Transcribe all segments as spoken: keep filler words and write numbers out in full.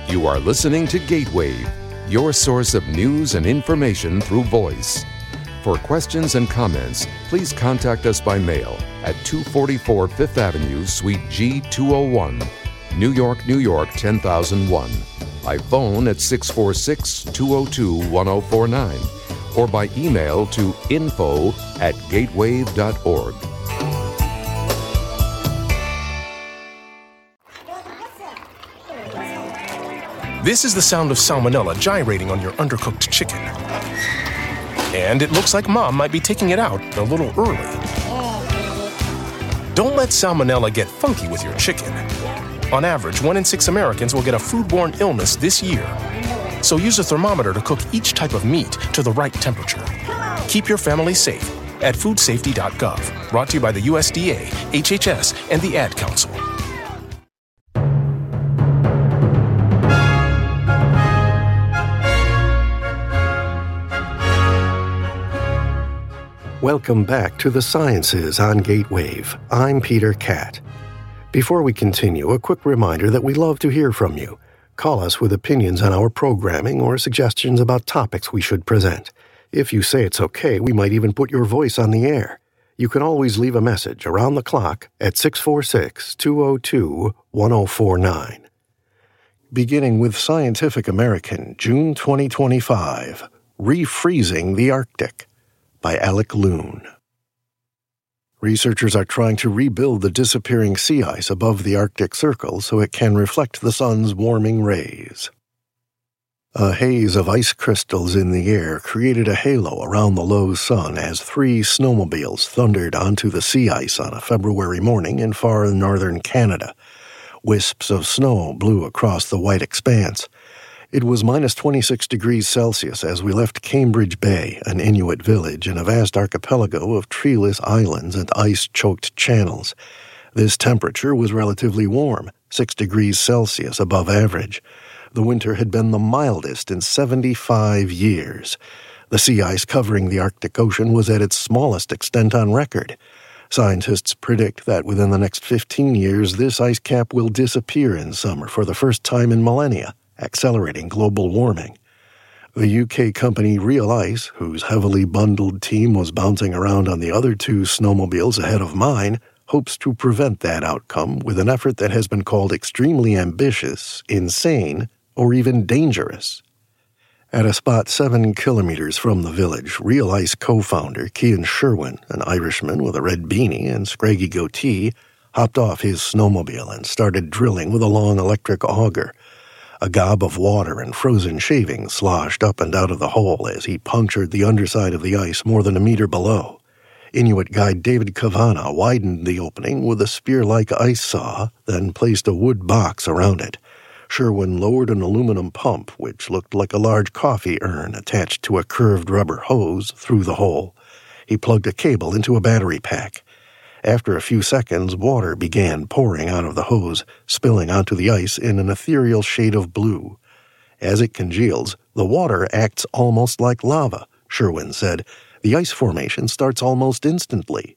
You are listening to Gatewave, your source of news and information through voice. For questions and comments, please contact us by mail at two forty-four Fifth Avenue, Suite G two oh one, New York, New York ten thousand one, by phone at six four six, two oh two, one oh four nine, or by email to info at gatewave dot org. This is the sound of salmonella gyrating on your undercooked chicken. And it looks like Mom might be taking it out a little early. Don't let salmonella get funky with your chicken. On average, one in six Americans will get a foodborne illness this year. So use a thermometer to cook each type of meat to the right temperature. Keep your family safe at food safety dot gov. Brought to you by the U S D A, H H S, and the Ad Council. Welcome back to the Sciences on Gatewave. I'm Peter Catt. Before we continue, a quick reminder that we love to hear from you. Call us with opinions on our programming or suggestions about topics we should present. If you say it's okay, we might even put your voice on the air. You can always leave a message around the clock at six four six, two oh two, one oh four nine. Beginning with Scientific American, June twenty twenty-five, Refreezing the Arctic, by Alec Loon. Researchers are trying to rebuild the disappearing sea ice above the Arctic Circle so it can reflect the sun's warming rays. A haze of ice crystals in the air created a halo around the low sun as three snowmobiles thundered onto the sea ice on a February morning in far northern Canada. Wisps of snow blew across the white expanse. It was minus twenty-six degrees Celsius as we left Cambridge Bay, an Inuit village in a vast archipelago of treeless islands and ice-choked channels. This temperature was relatively warm, six degrees Celsius above average. The winter had been the mildest in seventy-five years. The sea ice covering the Arctic Ocean was at its smallest extent on record. Scientists predict that within the next fifteen years, this ice cap will disappear in summer for the first time in millennia, accelerating global warming. The U K company Real Ice, whose heavily bundled team was bouncing around on the other two snowmobiles ahead of mine, hopes to prevent that outcome with an effort that has been called extremely ambitious, insane, or even dangerous. At a spot seven kilometers from the village, Real Ice co-founder Cian Sherwin, an Irishman with a red beanie and scraggy goatee, hopped off his snowmobile and started drilling with a long electric auger. A gob of water and frozen shavings sloshed up and out of the hole as he punctured the underside of the ice more than a meter below. Inuit guide David Kavanagh widened the opening with a spear-like ice saw, then placed a wood box around it. Sherwin lowered an aluminum pump, which looked like a large coffee urn attached to a curved rubber hose, through the hole. He plugged a cable into a battery pack. After a few seconds, water began pouring out of the hose, spilling onto the ice in an ethereal shade of blue. As it congeals, the water acts almost like lava, Sherwin said. The ice formation starts almost instantly.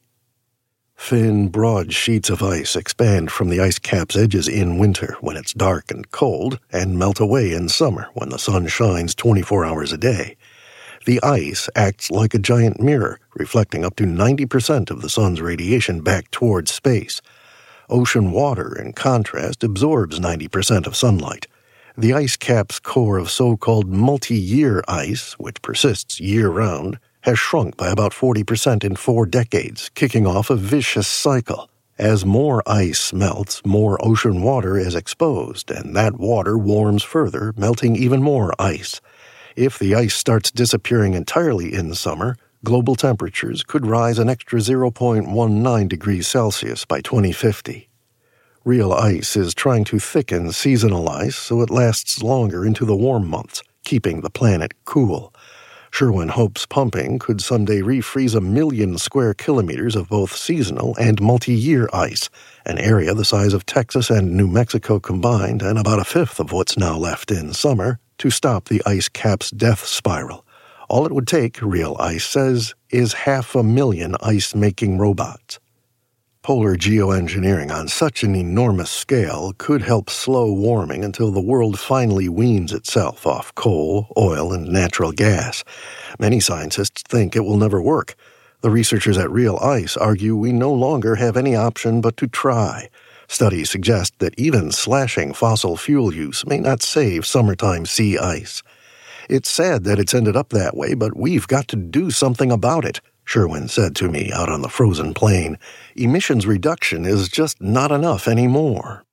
Thin, broad sheets of ice expand from the ice cap's edges in winter when it's dark and cold, and melt away in summer when the sun shines twenty-four hours a day. The ice acts like a giant mirror, reflecting up to ninety percent of the sun's radiation back towards space. Ocean water, in contrast, absorbs ninety percent of sunlight. The ice cap's core of so-called multi-year ice, which persists year-round, has shrunk by about forty percent in four decades, kicking off a vicious cycle. As more ice melts, more ocean water is exposed, and that water warms further, melting even more ice. If the ice starts disappearing entirely in summer, global temperatures could rise an extra zero point one nine degrees Celsius by twenty fifty. Real Ice is trying to thicken seasonal ice so it lasts longer into the warm months, keeping the planet cool. Sherwin hopes pumping could someday refreeze a million square kilometers of both seasonal and multi-year ice, an area the size of Texas and New Mexico combined and about a fifth of what's now left in summer, to stop the ice cap's death spiral. All it would take, Real Ice says, is half a million ice-making robots. Polar geoengineering on such an enormous scale could help slow warming until the world finally weans itself off coal, oil, and natural gas. Many scientists think it will never work. The researchers at Real Ice argue we no longer have any option but to try. Studies suggest that even slashing fossil fuel use may not save summertime sea ice. It's sad that it's ended up that way, but we've got to do something about it, Sherwin said to me out on the frozen plain. Emissions reduction is just not enough anymore.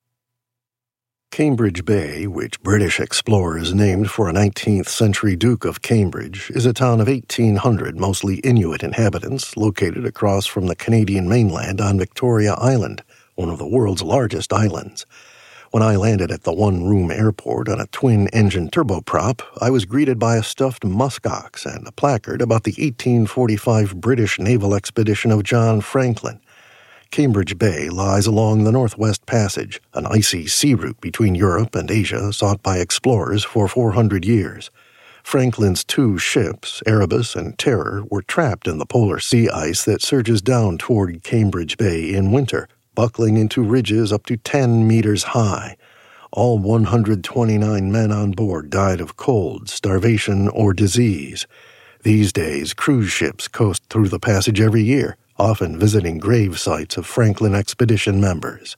Cambridge Bay, which British explorers named for a nineteenth century Duke of Cambridge, is a town of eighteen hundred mostly Inuit inhabitants located across from the Canadian mainland on Victoria Island, one of the world's largest islands. When I landed at the one-room airport on a twin-engine turboprop, I was greeted by a stuffed muskox and a placard about the eighteen forty-five British naval expedition of John Franklin. Cambridge Bay lies along the Northwest Passage, an icy sea route between Europe and Asia sought by explorers for four hundred years. Franklin's two ships, Erebus and Terror, were trapped in the polar sea ice that surges down toward Cambridge Bay in winter, buckling into ridges up to ten meters high. All one hundred twenty-nine men on board died of cold, starvation, or disease. These days, cruise ships coast through the passage every year, often visiting grave sites of Franklin expedition members.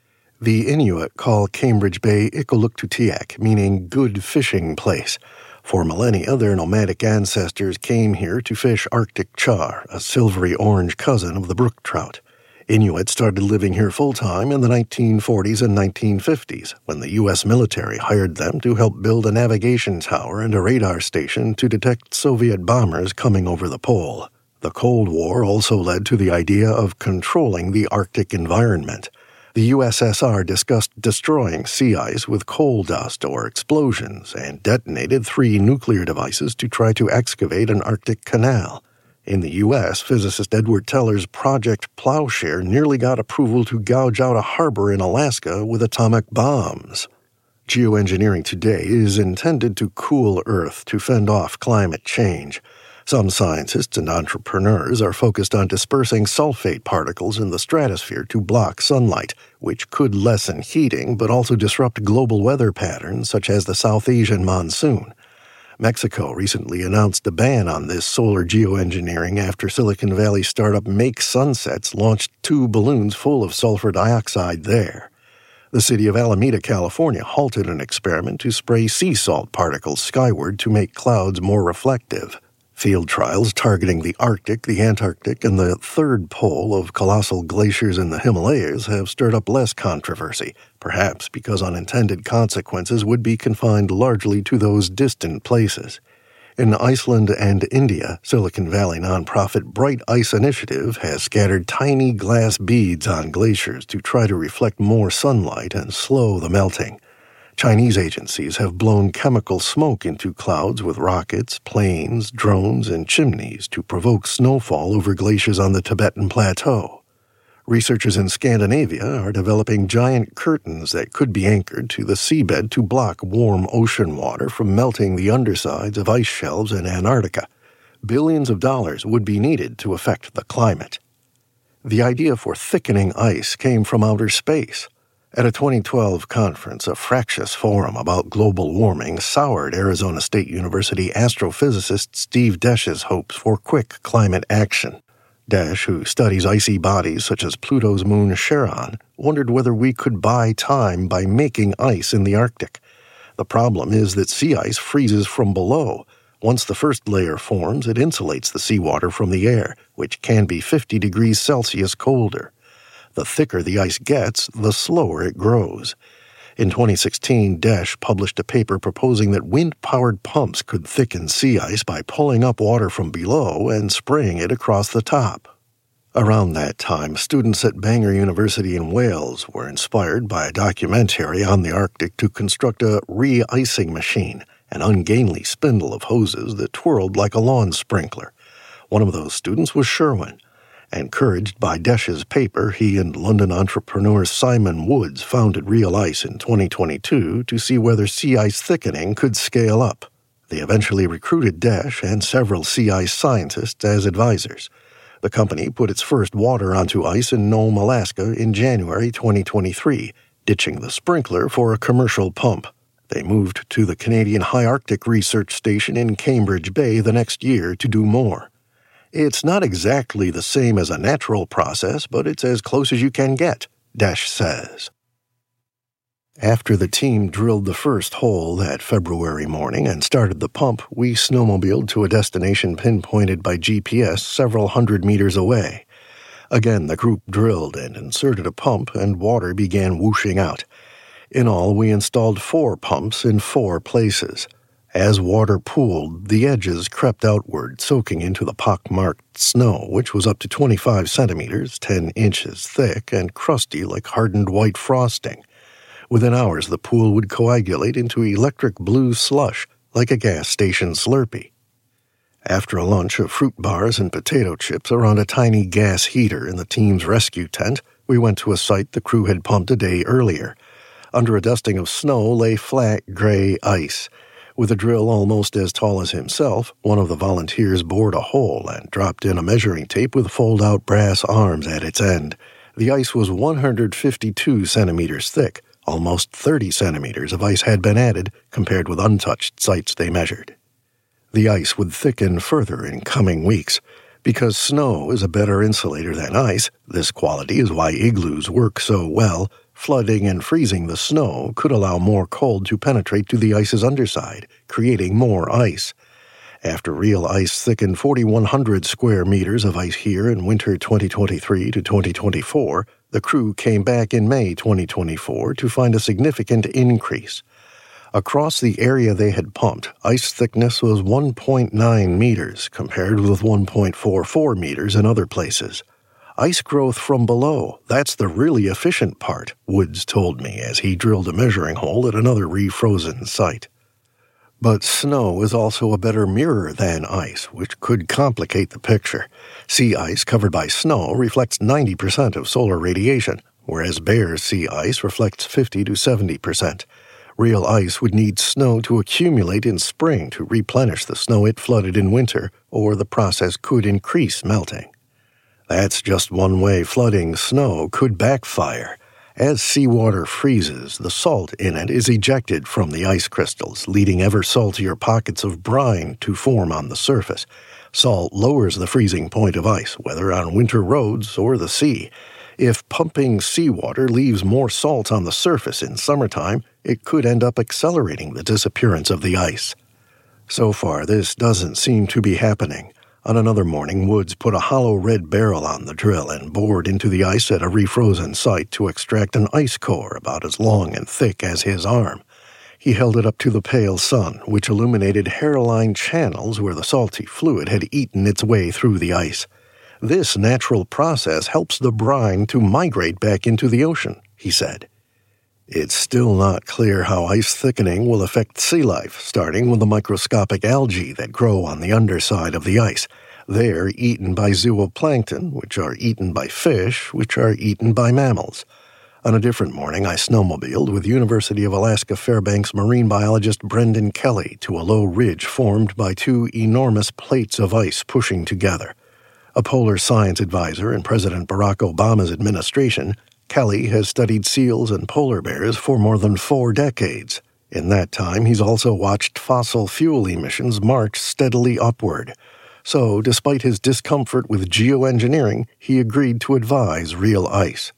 The Inuit call Cambridge Bay Iqaluktutiak, meaning good fishing place. For millennia, their nomadic ancestors came here to fish Arctic char, a silvery orange cousin of the brook trout. Inuit started living here full-time in the nineteen forties and nineteen fifties, when the U S military hired them to help build a navigation tower and a radar station to detect Soviet bombers coming over the pole. The Cold War also led to the idea of controlling the Arctic environment. The U S S R discussed destroying sea ice with coal dust or explosions and detonated three nuclear devices to try to excavate an Arctic canal. In the U S, physicist Edward Teller's Project Plowshare nearly got approval to gouge out a harbor in Alaska with atomic bombs. Geoengineering today is intended to cool Earth to fend off climate change. Some scientists and entrepreneurs are focused on dispersing sulfate particles in the stratosphere to block sunlight, which could lessen heating but also disrupt global weather patterns such as the South Asian monsoon. Mexico recently announced a ban on this solar geoengineering after Silicon Valley startup Make Sunsets launched two balloons full of sulfur dioxide there. The city of Alameda, California, halted an experiment to spray sea salt particles skyward to make clouds more reflective. Field trials targeting the Arctic, the Antarctic, and the third pole of colossal glaciers in the Himalayas have stirred up less controversy, perhaps because unintended consequences would be confined largely to those distant places. In Iceland and India, Silicon Valley nonprofit Bright Ice Initiative has scattered tiny glass beads on glaciers to try to reflect more sunlight and slow the melting. Chinese agencies have blown chemical smoke into clouds with rockets, planes, drones, and chimneys to provoke snowfall over glaciers on the Tibetan Plateau. Researchers in Scandinavia are developing giant curtains that could be anchored to the seabed to block warm ocean water from melting the undersides of ice shelves in Antarctica. Billions of dollars would be needed to affect the climate. The idea for thickening ice came from outer space. At a twenty twelve conference, a fractious forum about global warming soured Arizona State University astrophysicist Steve Desch's hopes for quick climate action. Desch, who studies icy bodies such as Pluto's moon Charon, wondered whether we could buy time by making ice in the Arctic. The problem is that sea ice freezes from below. Once the first layer forms, it insulates the seawater from the air, which can be fifty degrees Celsius colder. The thicker the ice gets, the slower it grows. In twenty sixteen, Desch published a paper proposing that wind-powered pumps could thicken sea ice by pulling up water from below and spraying it across the top. Around that time, students at Bangor University in Wales were inspired by a documentary on the Arctic to construct a re-icing machine, an ungainly spindle of hoses that twirled like a lawn sprinkler. One of those students was Sherwin. Encouraged by Desch's paper, he and London entrepreneur Simon Woods founded Real Ice in twenty twenty-two to see whether sea ice thickening could scale up. They eventually recruited Desch and several sea ice scientists as advisors. The company put its first water onto ice in Nome, Alaska in January twenty twenty-three, ditching the sprinkler for a commercial pump. They moved to the Canadian High Arctic Research Station in Cambridge Bay the next year to do more. It's not exactly the same as a natural process, but it's as close as you can get, Desch says. After the team drilled the first hole that February morning and started the pump, we snowmobiled to a destination pinpointed by G P S several hundred meters away. Again, the group drilled and inserted a pump, and water began whooshing out. In all, we installed four pumps in four places. As water pooled, the edges crept outward, soaking into the pock-marked snow, which was up to twenty-five centimeters, ten inches thick, and crusty like hardened white frosting. Within hours, the pool would coagulate into electric blue slush, like a gas station Slurpee. After a lunch of fruit bars and potato chips around a tiny gas heater in the team's rescue tent, we went to a site the crew had pumped a day earlier. Under a dusting of snow lay flat gray ice. With a drill almost as tall as himself, one of the volunteers bored a hole and dropped in a measuring tape with fold-out brass arms at its end. The ice was one hundred fifty-two centimeters thick. Almost thirty centimeters of ice had been added, compared with untouched sites they measured. The ice would thicken further in coming weeks. Because snow is a better insulator than ice, this quality is why igloos work so well. Flooding and freezing the snow could allow more cold to penetrate to the ice's underside, creating more ice. After real ice thickened forty-one hundred square meters of ice here in winter twenty twenty-three to twenty twenty-four, the crew came back in May twenty twenty-four to find a significant increase. Across the area they had pumped, ice thickness was one point nine meters, compared with one point four four meters in other places. Ice growth from below, that's the really efficient part, Woods told me as he drilled a measuring hole at another refrozen site. But snow is also a better mirror than ice, which could complicate the picture. Sea ice covered by snow reflects ninety percent of solar radiation, whereas bare sea ice reflects fifty to seventy percent. Real ice would need snow to accumulate in spring to replenish the snow it flooded in winter, or the process could increase melting. That's just one way flooding snow could backfire. As seawater freezes, the salt in it is ejected from the ice crystals, leading ever saltier pockets of brine to form on the surface. Salt lowers the freezing point of ice, whether on winter roads or the sea. If pumping seawater leaves more salt on the surface in summertime, it could end up accelerating the disappearance of the ice. So far, this doesn't seem to be happening. On another morning, Woods put a hollow red barrel on the drill and bored into the ice at a refrozen site to extract an ice core about as long and thick as his arm. He held it up to the pale sun, which illuminated hairline channels where the salty fluid had eaten its way through the ice. This natural process helps the brine to migrate back into the ocean, he said. It's still not clear how ice thickening will affect sea life, starting with the microscopic algae that grow on the underside of the ice. They're eaten by zooplankton, which are eaten by fish, which are eaten by mammals. On a different morning, I snowmobiled with University of Alaska Fairbanks marine biologist Brendan Kelly to a low ridge formed by two enormous plates of ice pushing together. A polar science advisor in President Barack Obama's administration, Kelly has studied seals and polar bears for more than four decades. In that time, he's also watched fossil fuel emissions march steadily upward. So, despite his discomfort with geoengineering, he agreed to advise real ice.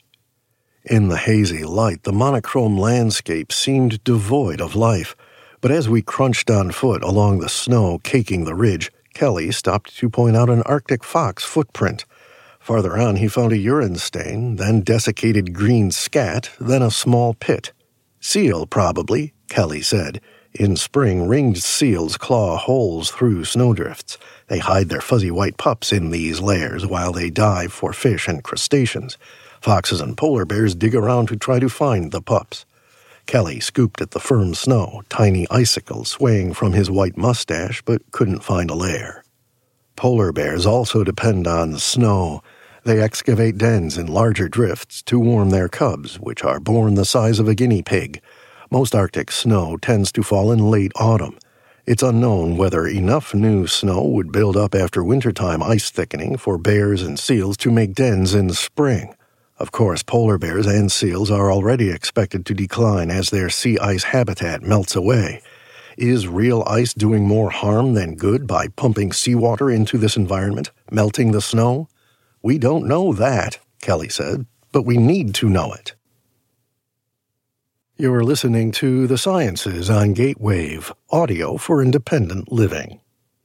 In the hazy light, the monochrome landscape seemed devoid of life. But as we crunched on foot along the snow caking the ridge, Kelly stopped to point out an Arctic fox footprint. Farther on, he found a urine stain, then desiccated green scat, then a small pit. Seal, probably, Kelly said. In spring, ringed seals claw holes through snowdrifts. They hide their fuzzy white pups in these layers while they dive for fish and crustaceans. Foxes and polar bears dig around to try to find the pups. Kelly scooped at the firm snow, tiny icicles swaying from his white mustache, but couldn't find a lair. Polar bears also depend on snow. They excavate dens in larger drifts to warm their cubs, which are born the size of a guinea pig. Most Arctic snow tends to fall in late autumn. It's unknown whether enough new snow would build up after wintertime ice thickening for bears and seals to make dens in the spring. Of course, polar bears and seals are already expected to decline as their sea ice habitat melts away. Is real ice doing more harm than good by pumping seawater into this environment, melting the snow? We don't know that, Kelly said, but we need to know it. You're listening to The Sciences on Gatewave, audio for independent living.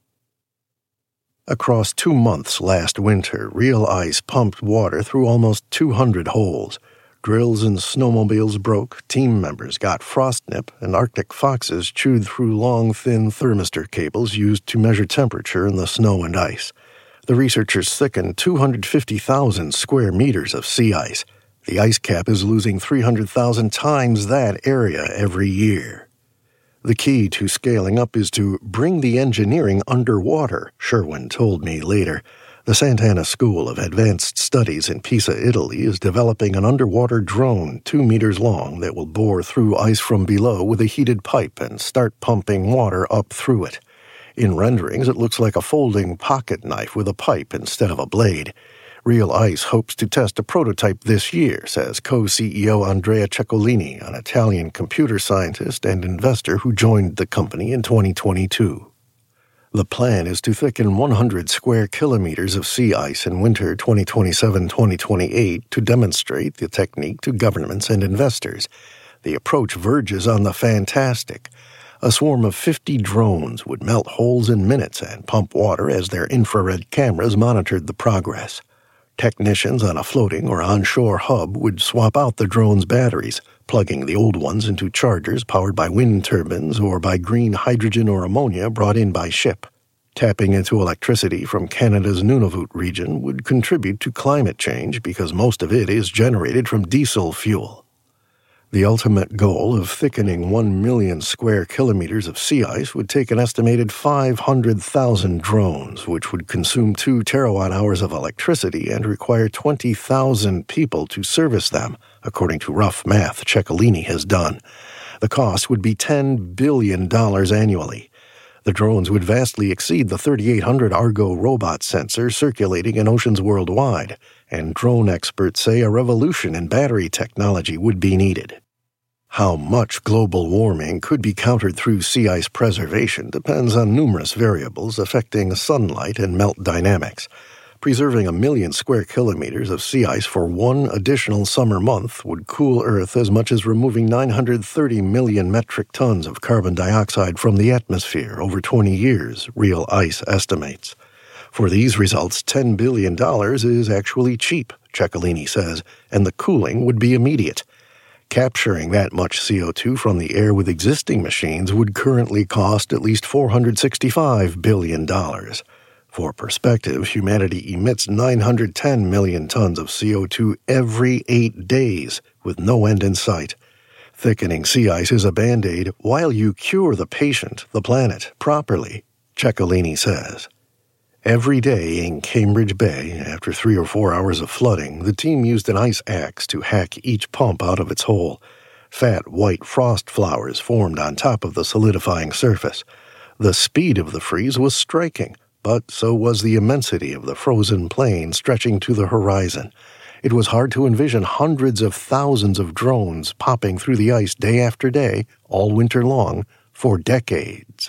Across two months last winter, real ice pumped water through almost two hundred holes. Drills and snowmobiles broke, team members got frostnip, and Arctic foxes chewed through long, thin thermistor cables used to measure temperature in the snow and ice. The researchers thickened two hundred fifty thousand square meters of sea ice. The ice cap is losing three hundred thousand times that area every year. The key to scaling up is to bring the engineering underwater, Sherwin told me later. The Sant'Anna School of Advanced Studies in Pisa, Italy, is developing an underwater drone two meters long that will bore through ice from below with a heated pipe and start pumping water up through it. In renderings, it looks like a folding pocket knife with a pipe instead of a blade. Real Ice hopes to test a prototype this year, says co-C E O Andrea Ceccolini, an Italian computer scientist and investor who joined the company in twenty twenty-two. The plan is to thicken one hundred square kilometers of sea ice in winter twenty twenty-seven twenty twenty-eight to demonstrate the technique to governments and investors. The approach verges on the fantastic. A swarm of fifty drones would melt holes in minutes and pump water as their infrared cameras monitored the progress. Technicians on a floating or onshore hub would swap out the drone's batteries, plugging the old ones into chargers powered by wind turbines or by green hydrogen or ammonia brought in by ship. Tapping into electricity from Canada's Nunavut region would contribute to climate change because most of it is generated from diesel fuel. The ultimate goal of thickening one million square kilometers of sea ice would take an estimated five hundred thousand drones, which would consume two terawatt-hours of electricity and require twenty thousand people to service them, according to rough math Ceccolini has done. The cost would be ten billion dollars annually. The drones would vastly exceed the thirty-eight hundred Argo robot sensors circulating in oceans worldwide, and drone experts say a revolution in battery technology would be needed. How much global warming could be countered through sea ice preservation depends on numerous variables affecting sunlight and melt dynamics. Preserving a million square kilometers of sea ice for one additional summer month would cool Earth as much as removing nine hundred thirty million metric tons of carbon dioxide from the atmosphere over twenty years, Real Ice estimates. For these results, ten billion dollars is actually cheap, Ceccolini says, and the cooling would be immediate. Capturing that much C O two from the air with existing machines would currently cost at least four hundred sixty-five billion dollars. For perspective, humanity emits nine hundred ten million tons of C O two every eight days, with no end in sight. Thickening sea ice is a band-aid while you cure the patient, the planet, properly, Ceccolini says. Every day in Cambridge Bay, after three or four hours of flooding, the team used an ice axe to hack each pump out of its hole. Fat white frost flowers formed on top of the solidifying surface. The speed of the freeze was striking, but so was the immensity of the frozen plain stretching to the horizon. It was hard to envision hundreds of thousands of drones popping through the ice day after day, all winter long, for decades.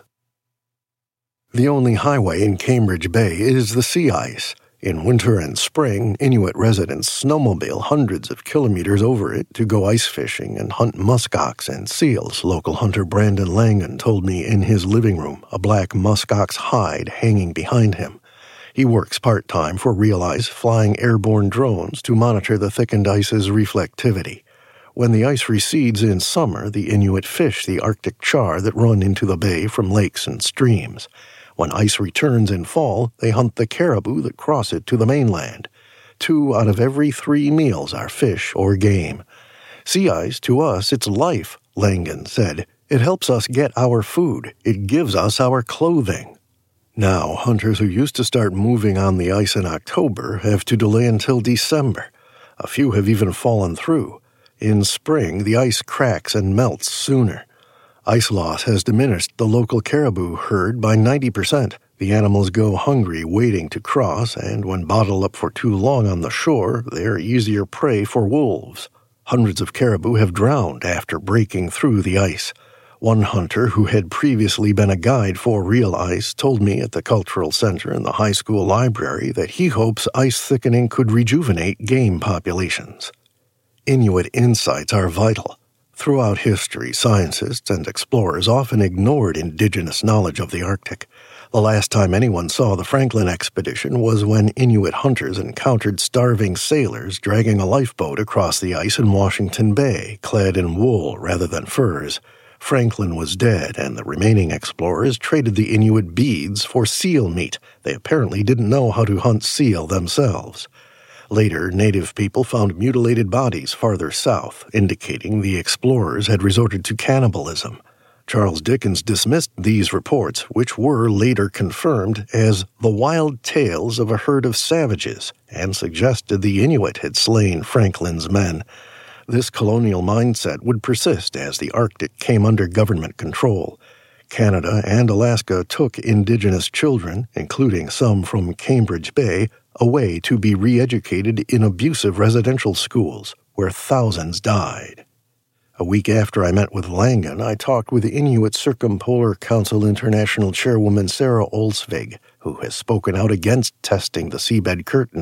The only highway in Cambridge Bay is the sea ice. In winter and spring, Inuit residents snowmobile hundreds of kilometers over it to go ice fishing and hunt muskox and seals, local hunter Brandon Langan told me in his living room, a black muskox hide hanging behind him. He works part-time for Real Ice, flying airborne drones to monitor the thickened ice's reflectivity. When the ice recedes in summer, the Inuit fish the Arctic char that run into the bay from lakes and streams. When ice returns in fall, they hunt the caribou that cross it to the mainland. Two out of every three meals are fish or game. Sea ice, to us, it's life, Langan said. It helps us get our food. It gives us our clothing. Now, hunters who used to start moving on the ice in October have to delay until December. A few have even fallen through. In spring, the ice cracks and melts sooner. Ice loss has diminished the local caribou herd by ninety percent. The animals go hungry waiting to cross, and when bottled up for too long on the shore, they're easier prey for wolves. Hundreds of caribou have drowned after breaking through the ice. One hunter who had previously been a guide for real ice told me at the cultural center in the high school library that he hopes ice thickening could rejuvenate game populations. Inuit insights are vital. Throughout history, scientists and explorers often ignored indigenous knowledge of the Arctic. The last time anyone saw the Franklin expedition was when Inuit hunters encountered starving sailors dragging a lifeboat across the ice in Washington Bay, clad in wool rather than furs. Franklin was dead, and the remaining explorers traded the Inuit beads for seal meat. They apparently didn't know how to hunt seal themselves. Later, native people found mutilated bodies farther south, indicating the explorers had resorted to cannibalism. Charles Dickens dismissed these reports, which were later confirmed as the wild tales of a herd of savages, and suggested the Inuit had slain Franklin's men. This colonial mindset would persist as the Arctic came under government control. Canada and Alaska took indigenous children, including some from Cambridge Bay, away to be re-educated in abusive residential schools, where thousands died. A week after I met with Langan, I talked with Inuit Circumpolar Council International Chairwoman Sarah Olsvig, who has spoken out against testing the seabed curtain